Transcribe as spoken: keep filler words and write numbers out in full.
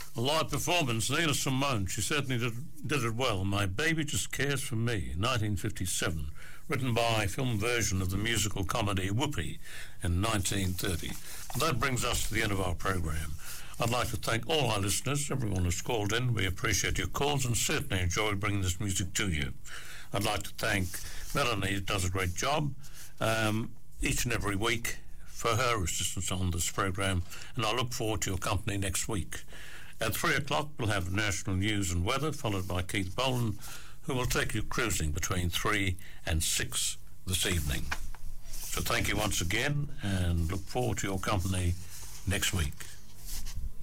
A live performance, Nina Simone. She certainly did, did it well. My Baby Just Cares for Me, nineteen fifty-seven, written by a film version of the musical comedy Whoopi in nineteen thirty. And that brings us to the end of our programme. I'd like to thank all our listeners, everyone who's called in. We appreciate your calls and certainly enjoy bringing this music to you. I'd like to thank Melanie, who does a great job um, each and every week for her assistance on this programme, and I look forward to your company next week. At three o'clock, we'll have national news and weather, followed by Keith Boland, who will take you cruising between three and six this evening. So thank you once again, and look forward to your company next week.